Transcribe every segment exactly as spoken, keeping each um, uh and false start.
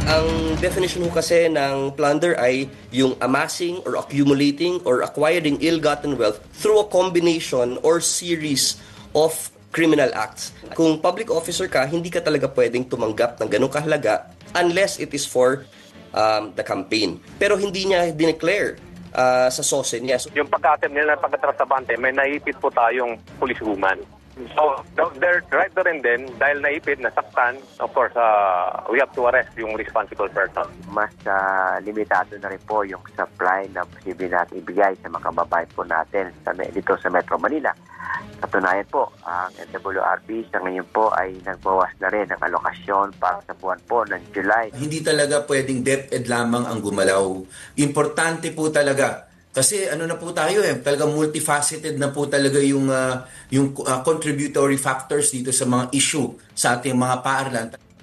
Ang definition ho kasi ng plunder ay yung amassing or accumulating or acquiring ill-gotten wealth through a combination or series of criminal acts. Kung public officer ka, hindi ka talaga pwedeng tumanggap ng ganong kahalaga unless it is for um, the campaign. Pero hindi niya dineclare uh, sa S O S E niya. Yung pagka-attempt nila ng pagkatrasabante, may naipit po tayong policewoman. So, they're right there and then, dahil naipit, nasaktan, of course, uh, we have to arrest yung responsible person. Mas uh, limitado na rin po yung supply na posible natin ibigay sa mga kababayan po natin sa, dito sa Metro Manila. Katunayan po, ang N W R B sa ngayon po ay nagbawas na rin ng alokasyon para sa buwan po ng July. Hindi talaga pwedeng DepEd lamang ang gumalaw. Importante po talaga. Kasi ano na po tayo eh, talaga multifaceted na po talaga yung, uh, yung uh, contributory factors dito sa mga issue sa ating mga paaralan.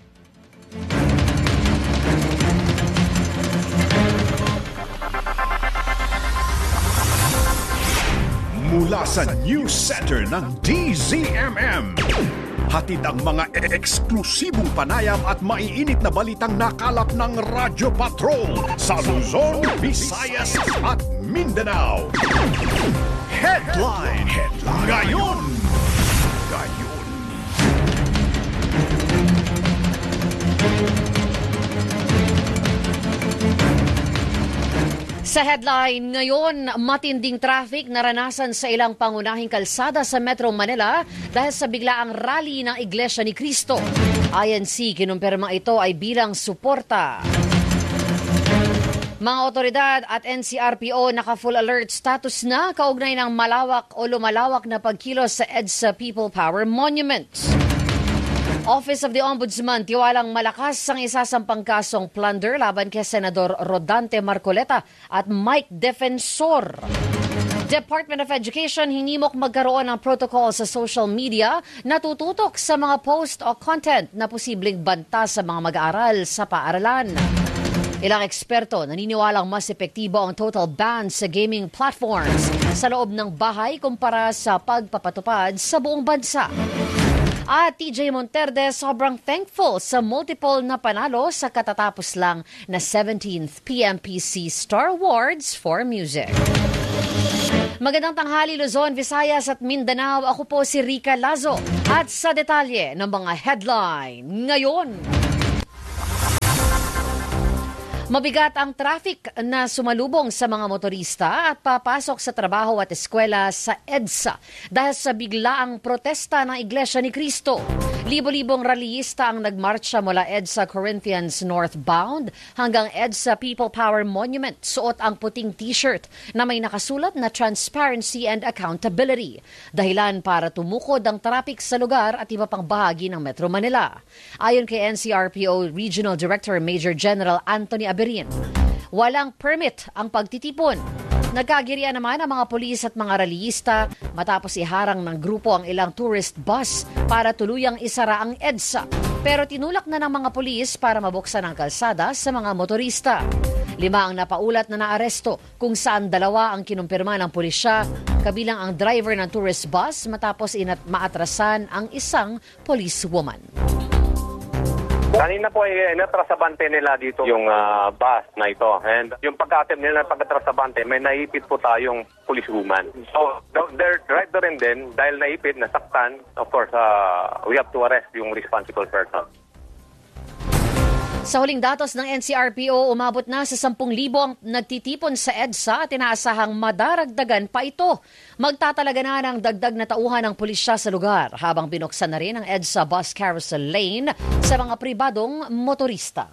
Mula sa News Center ng D Z M M, hatid ang mga eksklusibong panayam at maiinit na balitang nakalap ng Radyo Patrol sa Luzon, Visayas at Mindanao. Headline, Headline. Ngayon. Ngayon. Sa headline ngayon, matinding traffic naranasan sa ilang pangunahing kalsada sa Metro Manila dahil sa biglaang rally ng Iglesia ni Cristo. I N C kinumpirma ito ay bilang suporta. Mga otoridad at N C R P O naka-full alert status na kaugnay ng malawak o lumalawak na pagkilos sa EDSA People Power Monument. Office of the Ombudsman tiwalang malakas ang isasampang kasong plunder laban kay Senador Rodante Marcoleta at Mike Defensor. Department of Education hinimok magkaroon ng protocol sa social media na tututok sa mga post o content na posibleng banta sa mga mag-aaral sa paaralan. Ilang eksperto naniniwalang mas epektibo ang total ban sa gaming platforms sa loob ng bahay kumpara sa pagpapatupad sa buong bansa. At T J Monterde sobrang thankful sa multiple na panalo sa katatapos lang na seventeenth P M P C Star Awards for Music. Magandang tanghali Luzon, Visayas at Mindanao. Ako po si Rica Lazo at sa detalye ng mga headline ngayon. Mabigat ang traffic na sumalubong sa mga motorista at papasok sa trabaho at eskwela sa EDSA dahil sa biglaang protesta ng Iglesia ni Cristo. Libo-libong rallyista ang nagmarcha mula EDSA Corinthians northbound hanggang EDSA People Power Monument. Suot ang puting t-shirt na may nakasulat na Transparency and Accountability. Dahilan para tumukod ang traffic sa lugar at iba pang bahagi ng Metro Manila. Ayon kay N C R P O Regional Director Major General Anthony Aberin, walang permit ang pagtitipon. Nagkagirian naman ang mga pulis at mga rallyista matapos iharang ng grupo ang ilang tourist bus para tuluyang isara ang EDSA. Pero tinulak na ng mga pulis para mabuksan ang kalsada sa mga motorista. Lima ang napaulat na naaresto kung saan dalawa ang kinumpirma ng pulisya, kabilang ang driver ng tourist bus matapos inat maatrasan ang isang policewoman. Kanina po ay natrasabante nila dito yung uh, bus na ito. And yung pagka-attempt nila ng pagkatrasabante, may naipit po tayong policewoman. So, they're right there and then, dahil naipit, nasaktan, of course, uh, we have to arrest yung responsible person. Sa huling datos ng N C R P O, umabot na sa sampung libo ang nagtitipon sa EDSA at inaasahang madaragdagan pa ito. Magtatalaga na ng dagdag na tauhan ng pulisya sa lugar habang binuksan na rin ang EDSA Bus Carousel Lane sa mga pribadong motorista.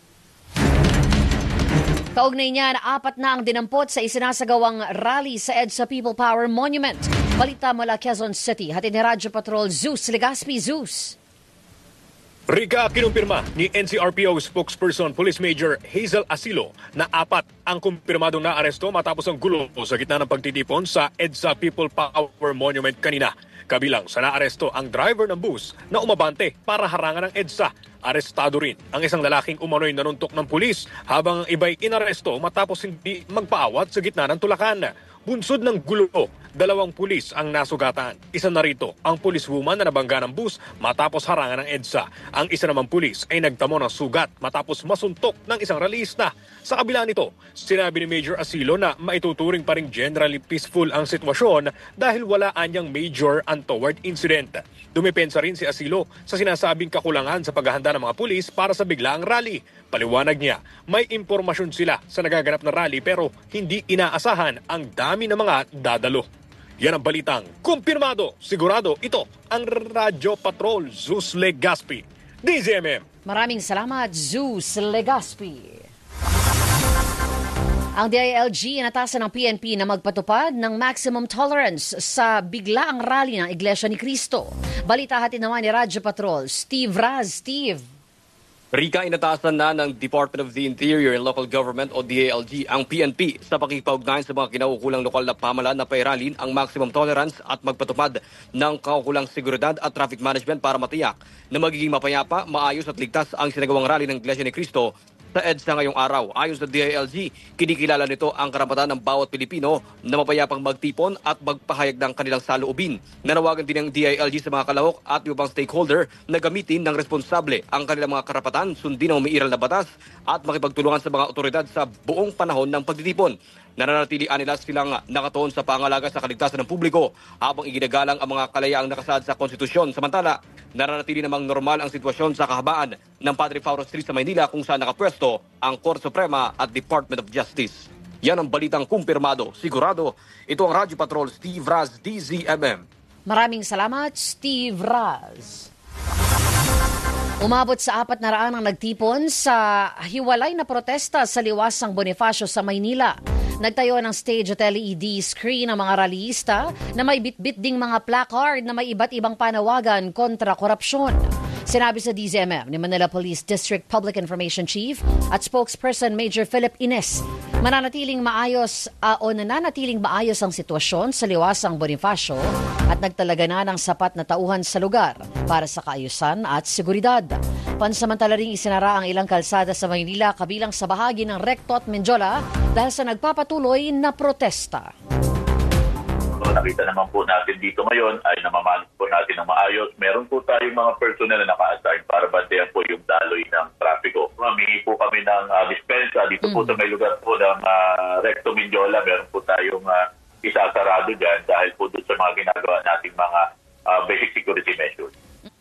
Kaugnay niya na apat na ang dinampot sa isinasagawang rally sa EDSA People Power Monument. Balita mula Quezon City, hatid ni Radyo Patrol Zeus Legaspi. Zeus. Rica, kinumpirma ni N C R P O spokesperson Police Major Hazel Asilo na apat ang kumpirmadong naaresto matapos ang gulo sa gitna ng pagtitipon sa EDSA People Power Monument kanina. Kabilang sa naaresto ang driver ng bus na umabante para harangan ng EDSA. Arestado rin ang isang lalaking umano'y nanuntok ng pulis habang ang iba'y inaresto matapos hindi magpaawat sa gitna ng tulakan. Bunsod ng gulo dalawang pulis ang nasugatan. Isa na rito ang policewoman na nabangga ng bus matapos harangan ng EDSA. Ang isa namang pulis ay nagtamo ng sugat matapos masuntok ng isang rallyista. Sa kabila nito, sinabi ni Major Asilo na maituturing pa ring generally peaceful ang sitwasyon dahil wala anyang major untoward incident. Dumipensa rin si Asilo sa sinasabing kakulangan sa paghahanda ng mga pulis para sa biglaang rally. Paliwanag niya, may impormasyon sila sa nagaganap na rally pero hindi inaasahan ang dami ng mga dadalo. Yan ang balitang kumpirmado, sigurado. Ito ang Radyo Patrol, Zeus Legaspi, D Z M M. Maraming salamat, Zeus Legaspi. Ang D I L G inatasan ng P N P na magpatupad ng maximum tolerance sa biglaang rally ng Iglesia ni Cristo. Balita hatid naman ni Radyo Patrol, Steve Raz. Steve. Rika, inatasan na ng Department of the Interior and Local Government o D I L G ang P N P sa pakikipag-ugnayan sa mga kinaukulang lokal na pamahalaan na pairalin ang maximum tolerance at magpatupad ng kaukulang seguridad at traffic management para matiyak na magiging mapayapa, maayos at ligtas ang sinagawang rally ng Iglesia ni Cristo sa EDSA ngayong araw. Ayon sa D I L G, kinikilala nito ang karapatan ng bawat Pilipino na mapayapang magtipon at magpahayag ng kanilang saloobin. Nanawagan din ng D I L G sa mga kalahok at ibang stakeholder na gamitin ng responsable ang kanilang mga karapatan, sundin ang umiiral na batas at makipagtulungan sa mga otoridad sa buong panahon ng pagtitipon. Nananatilian nila silang nakatuon sa pangalaga sa kaligtasan ng publiko habang iginagalang ang mga kalayaang nakasaad sa konstitusyon. Samantala, nananatili namang normal ang sitwasyon sa kahabaan ng Padre Fauro Street sa Maynila kung saan nakapwesto ang Korte Suprema at Department of Justice. Yan ang balitang kumpirmado, sigurado. Ito ang Radyo Patrol, Steve Raz, D Z M M. Maraming salamat, Steve Raz. Umabot sa apat na raan ang nagtipon sa hiwalay na protesta sa Liwasang Bonifacio sa Maynila. Nagtayo ng stage at L E D screen ang mga rallyista na may bitbit ding mga placard na may iba't ibang panawagan kontra korupsyon. Sinabi sa D Z M M ni Manila Police District Public Information Chief at spokesperson Major Philip Ines, mananatiling maayos uh, o nananatiling maayos ang sitwasyon sa Liwasang Bonifacio at nagtalaga na ng sapat na tauhan sa lugar para sa kaayusan at seguridad. Pansamantala ring isinara ang ilang kalsada sa Maynila kabilang sa bahagi ng Recto at Menjola dahil sa nagpapatuloy na protesta. So, nakita naman po natin dito ngayon ay namamalas po natin ng maayos. Meron po tayong mga personnel na naka-assign para bantayan po yung daloy ng trapiko. Humingi po kami ng uh, dispensa dito mm. po sa may lugar po ng uh, Recto Menjola. Meron po tayong uh, isasarado dyan dahil po doon sa mga ginagawa nating mga uh, basic security measures.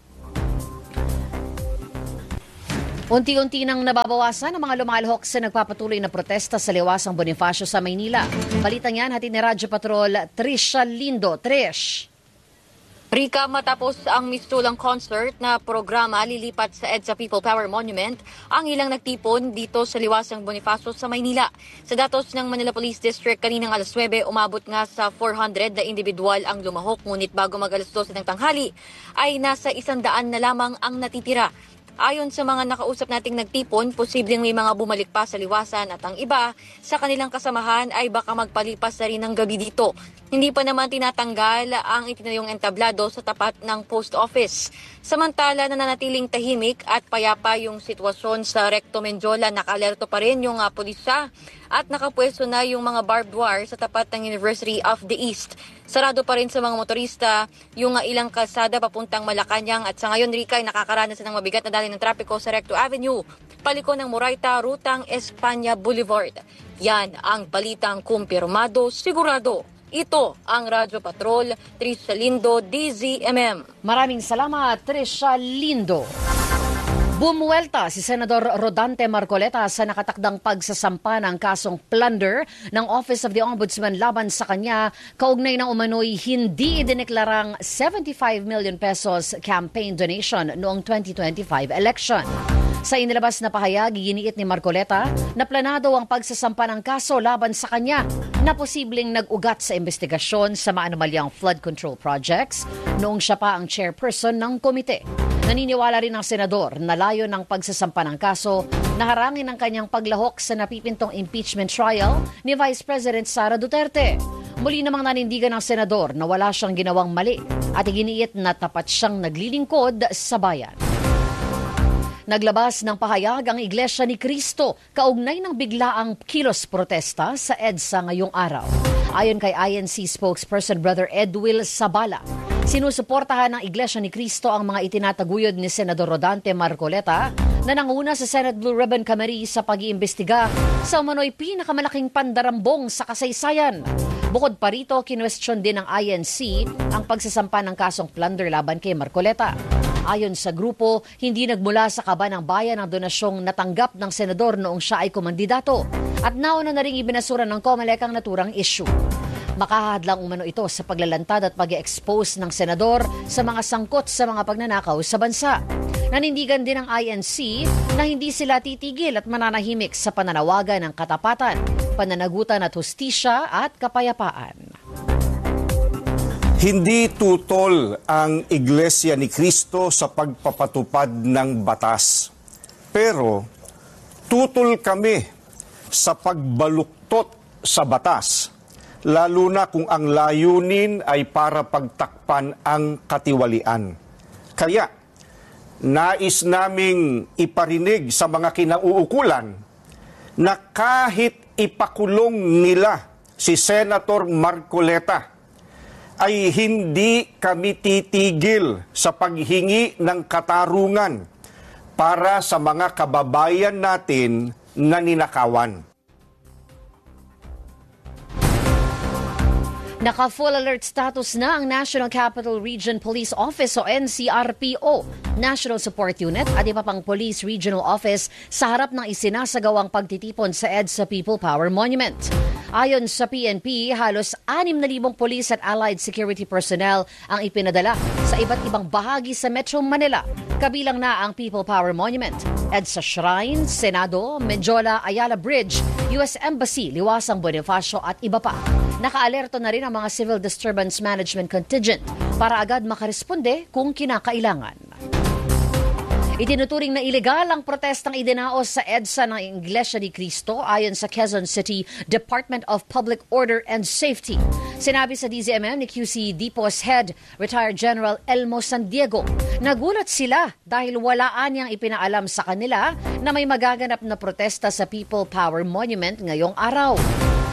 Unti-unti nang nababawasan ang mga lumalhok sa nagpapatuloy na protesta sa Liwasang Bonifacio sa Maynila. Balitang yan, hatid ni Radyo Patrol, Trisha Lindo. Trish. Rika, matapos ang mistulang concert na programa lilipat sa EDSA People Power Monument, ang ilang nagtipon dito sa Liwasang Bonifacio sa Maynila. Sa datos ng Manila Police District kaninang alas nuwebe, umabot nga sa four hundred na individual ang lumahok, ngunit bago mag alas dose ng tanghali ay nasa isang daan na lamang ang natitira. Ayon sa mga nakausap nating nagtipon, posibleng may mga bumalik pa sa liwasan at ang iba sa kanilang kasamahan ay baka magpalipas na rin ng gabi dito. Hindi pa naman tinatanggal ang itinayong entablado sa tapat ng post office. Samantala, nananatiling tahimik at payapa yung sitwasyon sa Recto Menjola. Naka-alerto pa rin yung uh, pulisa at nakapwesto na yung mga barbed wire sa tapat ng University of the East. Sarado pa rin sa mga motorista yung uh, ilang kalsada papuntang Malacanang at sa ngayon, Rika, ay nakakaranas ng mabigat na daloy ng trapiko sa Recto Avenue, paliko ng Moraita, rutang Espanya Boulevard. Yan ang balitang kumpirmado, sigurado. Ito ang Radyo Patrol, Trisha Lindo, D Z M M. Maraming salamat, Trisha Lindo. Bumuelta si Senador Rodante Marcoleta sa nakatakdang pagsasampa ng kasong plunder ng Office of the Ombudsman laban sa kanya kaugnay ng umano'y hindi idineklarang seventy-five million pesos campaign donation noong twenty twenty-five election. Sa inilabas na pahayag, giniit ni Marcoleta na planado ang pagsasampa ng kaso laban sa kanya na posibleng nag-ugat sa investigasyon sa maanomalyang flood control projects noong siya pa ang chairperson ng komite. Naniniwala rin ang senador na layo ng pagsasampa ng kaso na harangin ang kanyang paglahok sa napipintong impeachment trial ni Vice President Sara Duterte. Muli namang nanindigan ng senador na wala siyang ginawang mali at iginiit na tapat siyang naglilingkod sa bayan. Naglabas ng pahayag ang Iglesia ni Cristo kaugnay ng biglaang kilos protesta sa EDSA ngayong araw. Ayon kay I N C spokesperson Brother Edwil Sabala, sinusuportahan ng Iglesia ni Cristo ang mga itinataguyod ni Senador Rodante Marcoleta na nanguna sa Senate Blue Ribbon Committee sa pag-iimbestiga sa umano'y pinakamalaking pandarambong sa kasaysayan. Bukod pa rito, kinwestiyon din ng I N C ang pagsasampa ng kasong plunder laban kay Marcoleta. Ayon sa grupo, hindi nagmula sa kaba ng bayan ang donasyong natanggap ng senador noong siya ay kumandidato at nauna na rin ibinasura ng COMELEC ang naturang issue. Makahadlang umano ito sa paglalantad at pag-expose ng senador sa mga sangkot sa mga pagnanakaw sa bansa. Nanindigan din ng I N C na hindi sila titigil at mananahimik sa pananawagan ng katapatan, pananagutan at hustisya at kapayapaan. Hindi tutol ang Iglesia ni Cristo sa pagpapatupad ng batas. Pero tutol kami sa pagbaluktot sa batas, lalo na kung ang layunin ay para pagtakpan ang katiwalian. Kaya, nais naming iparinig sa mga kinauukulan na kahit ipakulong nila si Senator Marcoleta, ay hindi kami titigil sa paghingi ng katarungan para sa mga kababayan natin na ninakawan. Naka-full alert status na ang National Capital Region Police Office o N C R P O, National Support Unit at iba pang Police Regional Office sa harap ng isinasagawang pagtitipon sa EDSA People Power Monument. Ayon sa P N P, halos anim na libong police at allied security personnel ang ipinadala sa iba't ibang bahagi sa Metro Manila, kabilang na ang People Power Monument, EDSA Shrine, Senado, Menjola, Ayala Bridge, U S Embassy, Liwasang Bonifacio at iba pa. Nakaalerto na rin ang mga Civil Disturbance Management Contingent para agad makaresponde kung kinakailangan. Itinuturing na ilegal ang protestang idinaos sa EDSA ng Iglesia ni Cristo ayon sa Quezon City Department of Public Order and Safety. Sinabi sa D Z M M ni Q C Depos Head, Retired General Elmo San Diego, nagulat sila dahil walaan niyang ipinaalam sa kanila na may magaganap na protesta sa People Power Monument ngayong araw.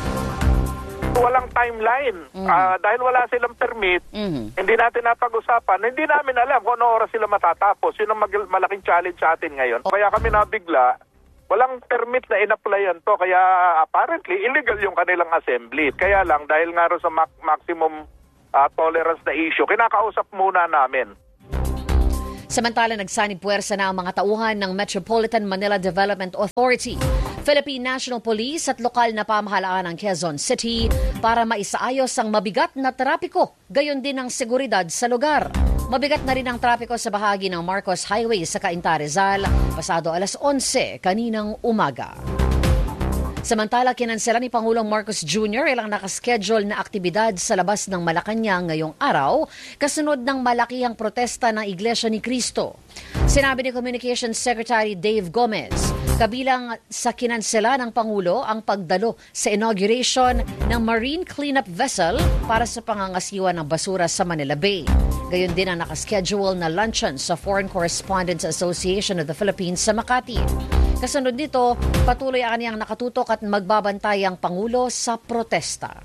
Walang timeline. Mm-hmm. Uh, dahil wala silang permit, mm-hmm. hindi natin napag-usapan. Hindi namin alam kung ano oras sila matatapos. Yun ang mag- malaking challenge sa atin ngayon. Kaya kami nabigla, walang permit na in-applyan to. Kaya apparently, illegal yung kanilang assembly. Kaya lang, dahil nga rin sa ma- maximum uh, tolerance na issue, kinakausap muna namin. Samantala, nagsanib puwersa na ang mga tauhan ng Metropolitan Manila Development Authority, Philippine National Police at lokal na pamahalaan ng Quezon City para maisaayos ang mabigat na trapiko, gayon din ang seguridad sa lugar. Mabigat na rin ang trapiko sa bahagi ng Marcos Highway sa Cainta, Rizal, pasado alas onse kaninang umaga. Samantala, kinansela ni Pangulong Marcos Junior ilang nakaschedule na aktibidad sa labas ng Malacanang ngayong araw, kasunod ng malakihang protesta ng Iglesia ni Cristo. Sinabi ni Communications Secretary Dave Gomez, kabilang sa kinansela ng Pangulo ang pagdalo sa inauguration ng Marine Cleanup Vessel para sa pangangasiwa ng basura sa Manila Bay. Gayon din ang nakaschedule na luncheon sa Foreign Correspondents Association of the Philippines sa Makati. Kasunod nito, patuloy ang kaniyang nakatutok at magbabantay ang Pangulo sa protesta.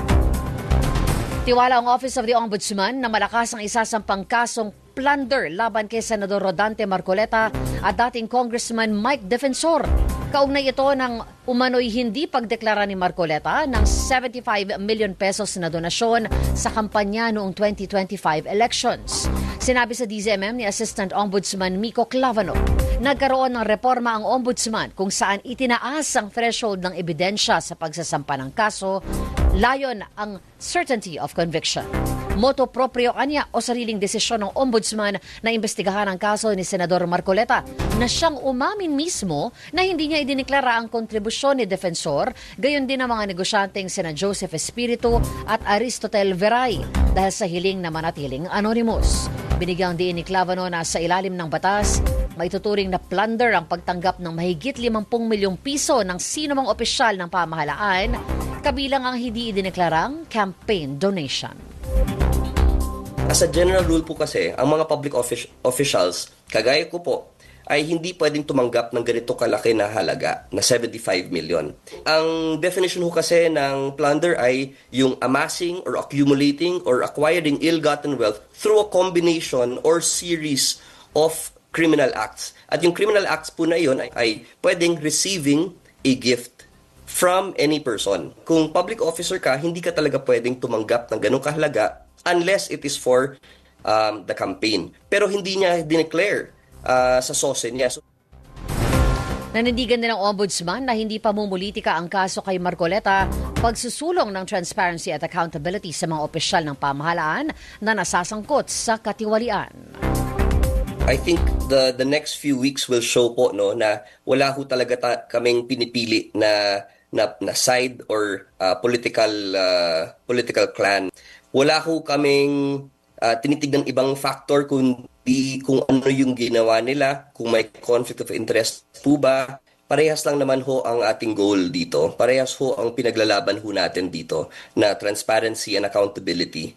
Tiwala ang Office of the Ombudsman na malakas ang isasampang kasong plunder laban kay Senador Rodante Marcoleta at dating Congressman Mike Defensor. Kaugnay ito ng umano'y hindi pagdeklara ni Marcoleta ng seventy-five million pesos na donasyon sa kampanya noong twenty twenty-five elections. Sinabi sa D Z M M ni Assistant Ombudsman Miko Clavano, nagkaroon ng reforma ang Ombudsman kung saan itinaas ang threshold ng ebidensya sa pagsasampa ng kaso, layon ang certainty of conviction. Moto proprio anya o sariling desisyon ng Ombudsman na imbestigahan ang kaso ni Senador Marcoleta na siyang umamin mismo na hindi niya idiniklara ang kontribusyon ni Defensor, gayon din ang mga negosyanteng sina Joseph Espiritu at Aristotel Veray dahil sa hiling na manatiling anonymous. Binigyang diin ni Clavano na sa ilalim ng batas, maituturing na plunder ang pagtanggap ng mahigit limampu milyong piso ng sino mang opisyal ng pamahalaan, kabilang ang hindi idineklarang campaign donation. As a general rule po kasi, ang mga public offic- officials, kagaya ko po, ay hindi pwedeng tumanggap ng ganito kalaki na halaga na seventy-five million. Ang definition ho kasi ng plunder ay yung amassing or accumulating or acquiring ill-gotten wealth through a combination or series of criminal acts. At yung criminal acts po na yun ay, ay pwedeng receiving a gift from any person. Kung public officer ka, hindi ka talaga pwedeng tumanggap ng ganong kahalaga unless it is for um, the campaign. Pero hindi niya dineclare uh, sa S O S E niya. So, nanindigan din ng Ombudsman na hindi pa mumulitika ang kaso kay Marcoleta, pagsusulong ng transparency at accountability sa mga opisyal ng pamahalaan na nasasangkot sa katiwalian. I think the the next few weeks will show po no na wala ho talaga ta- kaming pinipili na na, na side or uh, political uh, political clan. Wala ho kaming uh, tinitignan ibang factor kundi kung ano yung ginawa nila, kung may conflict of interest po ba. Parehas lang naman ho ang ating goal dito. Parehas ho ang pinaglalaban ho natin dito na transparency and accountability.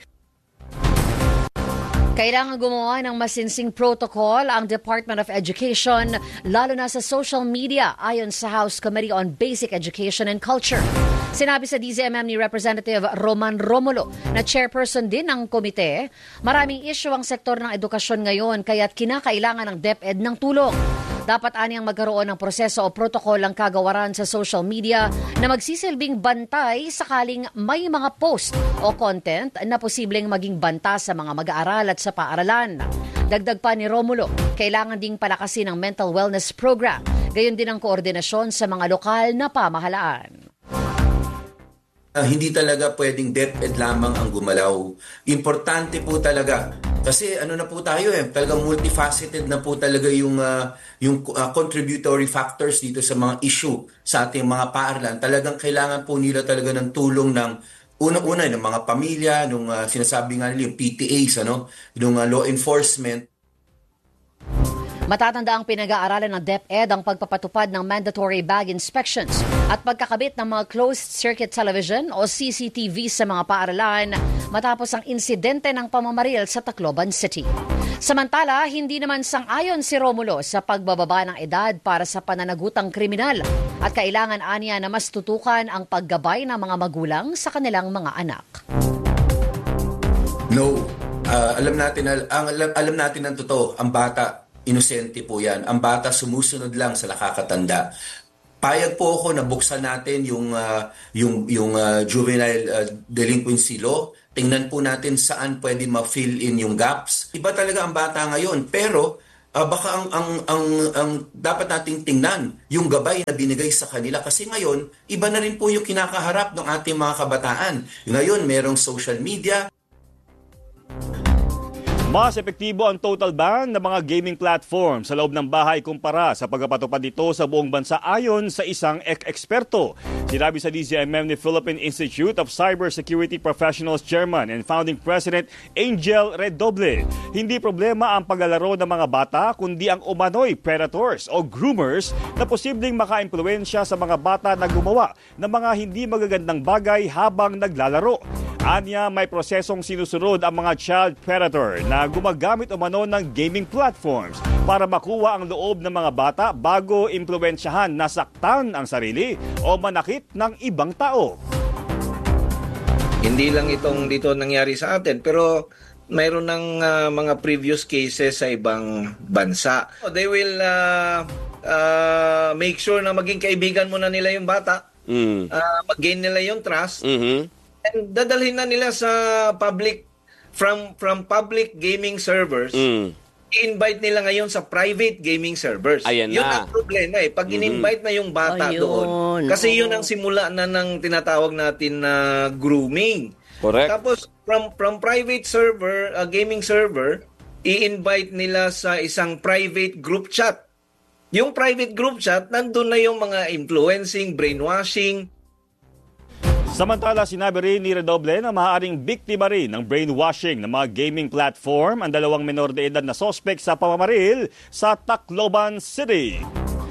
Kailangan gumawa ng masinsing protocol ang Department of Education, lalo na sa social media, ayon sa House Committee on Basic Education and Culture. Sinabi sa D Z M M ni Representative Roman Romulo na chairperson din ng komite, maraming issue ang sektor ng edukasyon ngayon kaya't kinakailangan ng DepEd ng tulong. Dapat aniyang magkaroon ng proseso o protokol ang kagawaran sa social media na magsisilbing bantay sakaling may mga post o content na posibleng maging banta sa mga mag-aaral at sa paaralan. Dagdag pa ni Romulo, kailangan ding palakasin ang mental wellness program, gayon din ang koordinasyon sa mga lokal na pamahalaan. Uh, hindi talaga pwedeng DepEd lamang ang gumalaw. Importante po talaga kasi ano na po tayo eh, talagang multifaceted na po talaga yung uh, yung uh, contributory factors dito sa mga issue sa ating mga paaralan. Talagang kailangan po nila talaga ng tulong ng unang-una ng mga pamilya, nung uh, sinasabi nga nila yung P T As, ano, nung uh, law enforcement. Matatanda ang pinag-aaralan ng DepEd ang pagpapatupad ng mandatory bag inspections at pagkakabit ng mga closed-circuit television o C C T V sa mga paaralan matapos ang insidente ng pamamaril sa Tacloban City. Samantala, hindi naman sang-ayon si Romulo sa pagbababa ng edad para sa pananagutang kriminal at kailangan aniya na mas tutukan ang paggabay ng mga magulang sa kanilang mga anak. No, uh, alam natin ang alam, alam natin ang totoo, ang bata inosente po yan. Ang bata sumusunod lang sa nakakatanda. Payag po ako na buksan natin yung uh, yung yung uh, juvenile uh, delinquency law. Tingnan po natin saan pwede ma-fill in yung gaps. Iba talaga ang bata ngayon, pero uh, baka ang ang ang ang dapat nating tingnan yung gabay na binigay sa kanila kasi ngayon iba na rin po yung kinakaharap ng ating mga kabataan. Ngayon merong social media. Mas epektibo ang total ban ng mga gaming platform sa loob ng bahay kumpara sa pagpapatupad nito sa buong bansa ayon sa isang ek-eksperto. Sinabi sa D Z M M ni Philippine Institute of Cybersecurity Professionals Chairman and Founding President Angel Redoble. Hindi problema ang paglalaro ng mga bata kundi ang umano'y predators o groomers na posibleng maka-impluwensya sa mga bata na gumawa ng mga hindi magagandang bagay habang naglalaro. Anya, may prosesong sinusunod ang mga child predator na gumagamit umano ng gaming platforms para makuha ang loob ng mga bata bago impluwensyahan na saktan ang sarili o manakit ng ibang tao. Hindi lang itong dito nangyari sa atin, pero mayroon ng uh, mga previous cases sa ibang bansa. They will uh, uh, make sure na maging kaibigan muna nila yung bata, mm. uh, mag-gain nila yung trust, mm-hmm. and dadalhin na nila sa public from from public gaming servers. Mm. I-invite nila ngayon sa private gaming servers. Ayan yun na ang problema eh. Pag mm-hmm. in-invite na yung bata Ayun. doon. Kasi yun ang simula na ng tinatawag natin na grooming. Correct. Tapos from from private server, uh, gaming server, i-invite nila sa isang private group chat. Yung private group chat, nandun na yung mga influencing, brainwashing. Samantala, sinabi rin ni Redoble na maaaring biktima rin ng brainwashing ng mga gaming platform ang dalawang menor de edad na sospek sa pamamaril sa Tacloban City.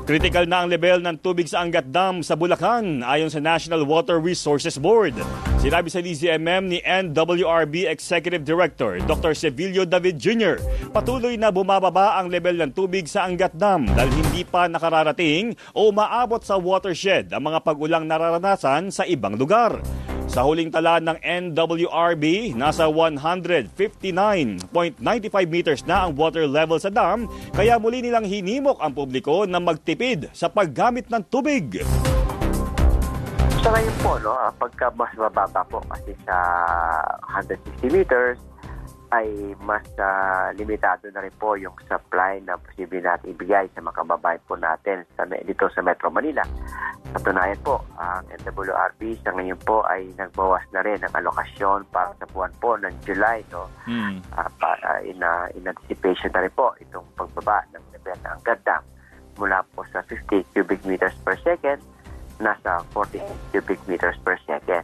Critical na ang level ng tubig sa Angat Dam sa Bulacan ayon sa National Water Resources Board. Sinabi sa D Z M M ni N W R B Executive Director Doctor Sevilio David Junior, patuloy na bumababa ang level ng tubig sa Angat Dam dahil hindi pa nakararating o maabot sa watershed ang mga pag-ulang nararanasan sa ibang lugar. Sa huling tala ng N W R B, nasa one fifty-nine point nine five meters na ang water level sa dam, kaya muli nilang hinimok ang publiko na magtipid sa paggamit ng tubig. Sa ngayon po, no, pagka mas mababa po kasi sa one sixty meters, ay mas uh, limitado na rin po yung supply na posible natin ibigay sa mga kababayan po natin sa, dito sa Metro Manila. Patunayan po, ang N W R B sa ngayon po ay nagbawas na rin ng alokasyon para sa buwan po ng July. No? Mm. Uh, pa, uh, in, uh, in anticipation na rin po itong pagbaba ng level ng Angat Dam mula po sa fifty cubic meters per second nasa forty cubic meters per second.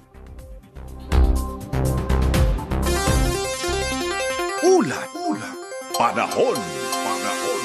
Ulat, ulat, panahon, panahon.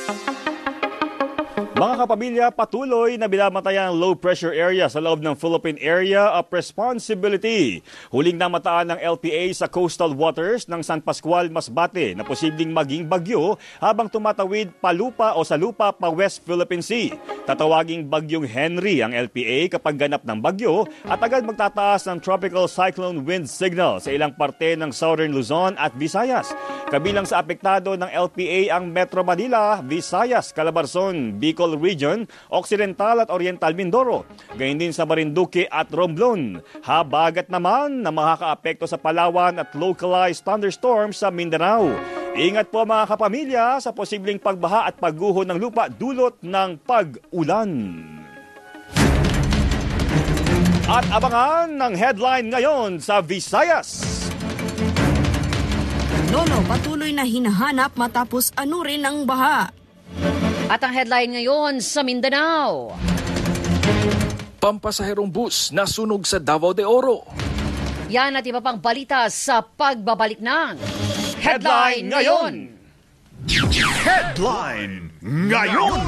Mga kapamilya, patuloy na binabantayan ang low pressure area sa loob ng Philippine Area of Responsibility. Huling namataan ng L P A sa coastal waters ng San Pascual, Masbate na posibleng maging bagyo habang tumatawid palupa o sa lupa pa West Philippine Sea. Tatawaging bagyong Henry ang L P A kapag ganap ng bagyo at agad magtataas ng tropical cyclone wind signal sa ilang parte ng Southern Luzon at Visayas. Kabilang sa apektado ng L P A ang Metro Manila, Visayas, Calabarzon, Bicol Region, Occidental at Oriental Mindoro. Gayun din sa Marinduque at Romblon. Habagat naman na makakaapekto sa Palawan at localized thunderstorms sa Mindanao. Ingat po mga kapamilya sa posibleng pagbaha at pagguho ng lupa dulot ng pag-ulan. At abangan ng headline ngayon sa Visayas. Lolo, patuloy na hinahanap matapos anurin ang baha. At ang headline ngayon sa Mindanao. Pampasaherong bus nasunog sa Davao de Oro. Yan at iba pang balita sa pagbabalik ng Headline Ngayon. Headline Ngayon.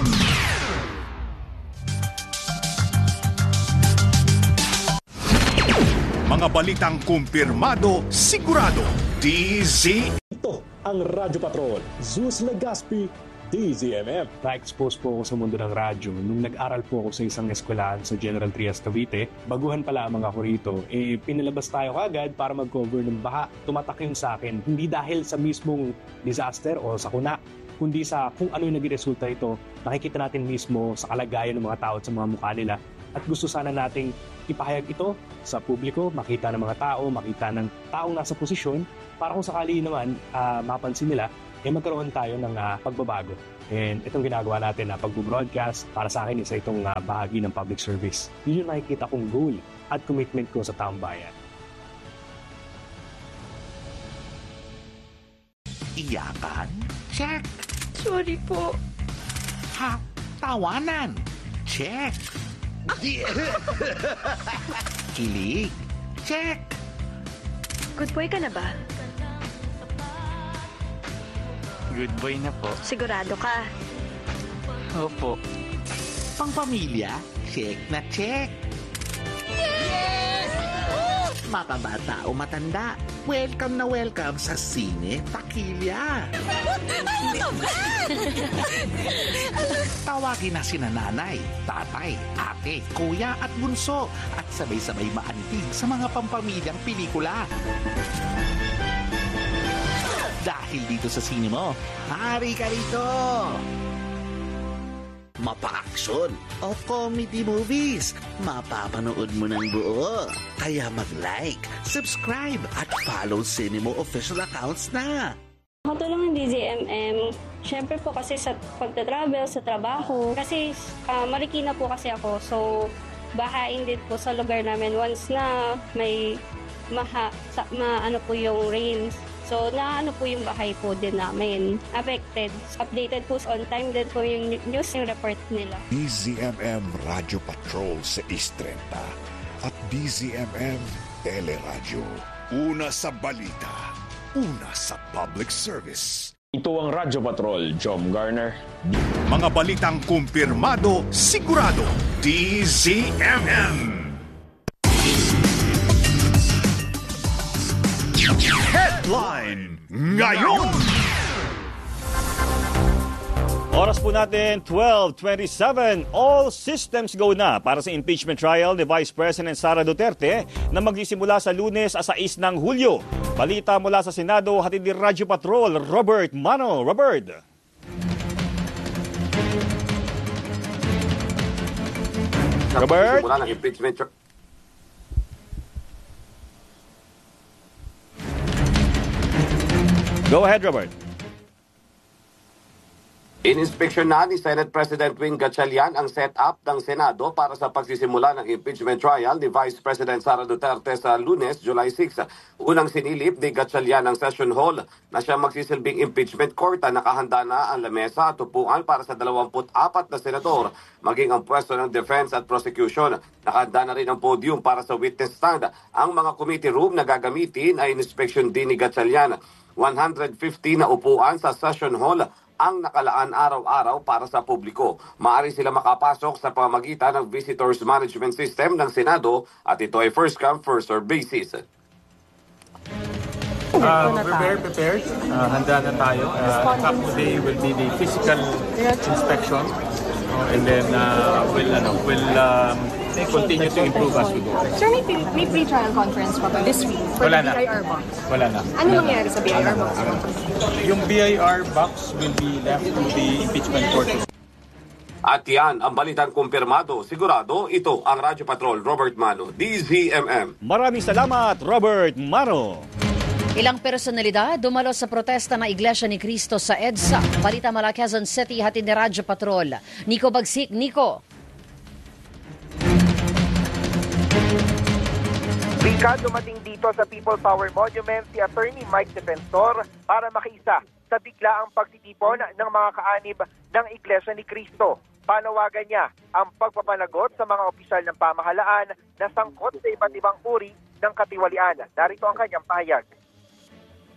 Mga balitang kumpirmado, sigurado. D Z. Ito ang Radyo Patrol. Zeus Legaspi, D Z M M. Na-expose po ako sa mundo ng radyo nung nag-aral po ako sa isang eskwelahan sa General Trias, Cavite. Baguhan pa lamang ako rito. Eh, pinalabas tayo kagad para mag-cover ng baha. Tumatak yun sa akin. Hindi dahil sa mismong disaster o sakuna, kundi sa kung ano yung naging resulta ito. Nakikita natin mismo sa kalagayan ng mga tao at sa mga mukha nila. At gusto sana nating ipahayag ito sa publiko, makita ng mga tao, makita ng taong nasa posisyon para kung sakali naman uh, mapansin nila, eh magkaroon tayo ng uh, pagbabago. And itong ginagawa natin na uh, pag-broadcast, para sa akin isa itong uh, bahagi ng public service. Yun yung nakikita kong goal at commitment ko sa taong bayan. Iyakan? Check! Sorry po. Ha? Tawanan? Check! Kilig? Check! Good boy ka na ba? Good boy na po. Sigurado ka? Opo. Pangpamilya? Check na check. Yes! Makabata o matanda, welcome na welcome sa Sine Takilya. Tawagin na sina nanay, tatay, ate, kuya at bunso at sabay-sabay maantig sa mga pampamilyang pelikula. Dahil dito sa Sine mo, hari ka rito! Mapa-action o comedy movies, mapapanood mo ng buo. Kaya mag-like, subscribe at follow Cinemo official accounts na. Matulong ng D Z M M, syempre po kasi sa pagta-travel, sa trabaho. Kasi uh, Marikina po kasi ako, so bahain din po sa lugar namin once na may maha, sa, ma, ano po yung rains. So, naano po yung bahay po din namin. Affected. Updated po on time din po yung news yung report nila. D Z M M Radio Patrol sa East thirty at D Z M M Teleradyo. Una sa balita, una sa public service. Ito ang Radyo Patrol, Jom Garner. Mga balitang kumpirmado, sigurado, D Z M M. Headline ngayon. Oras po natin, twelve twenty-seven. All systems go na para sa impeachment trial ni Vice President Sara Duterte na magsisimula sa Lunes sa sais ng Hulyo. Balita mula sa Senado, hatid ni Radyo Patrol, Robert Mano. Robert. Robert? Simula ng impeachment trial. Go ahead, Robert. Ininspeksyon na ni Senate President Wing Gatchalian ang set-up ng Senado para sa pagsisimula ng impeachment trial ni Vice President Sara Duterte sa Lunes, July six. Unang sinilip ni Gatchalian ang session hall na siya magsisilbing impeachment court. Nakahanda na ang lamesa at upuan para sa dalawampu't apat na senador, maging ang pwesto ng defense at prosecution. Nakahanda na rin ang podium para sa witness stand. Ang mga committee room na gagamitin ay ininspeksyon din ni Gatchalian. one hundred fifty na upuan sa session hall ang nakalaan araw-araw para sa publiko. Maaari sila makapasok sa pamamagitan ng Visitors Management System ng Senado at ito ay first come, first served basis. Uh, we're very prepared. Uh, handa na tayo. Uh, top today will be the physical inspection. Uh, and then uh, we'll, ano, we'll um, continue to improve as we go. Sir, may, may pre-trial conference pa ba this week for Wala the na. B I R box? Wala na. Ano mangyayari sa B I R box? Yung B I R box will be left to the impeachment court. At yan ang balitang kumpirmado. Sigurado, ito ang Radyo Patrol, Robert Mano, D Z M M. Maraming salamat, Robert Mano. Ilang personalidad dumalo sa protesta ng Iglesia ni Cristo sa EDSA. Balita mula Quezon City, hatid ni Radyo Patrol. Nico Bagsik, Nico. Rika, dumating dito sa People Power Monument si Attorney Mike Defensor para makiisa sa biglaang pagtitipon ng mga kaanib ng Iglesia ni Cristo. Panawagan niya ang pagpapanagot sa mga opisyal ng pamahalaan na sangkot sa iba't ibang uri ng katiwalian. Narito ang kanyang pahayag.